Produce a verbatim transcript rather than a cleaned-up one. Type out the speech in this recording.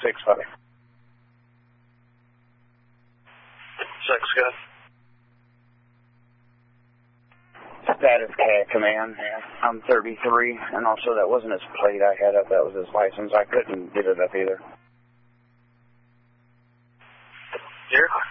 six five. Six, good. Status C A D command. I'm thirty-three, and also that wasn't his plate I had up, that was his license. I couldn't get it up either. Here?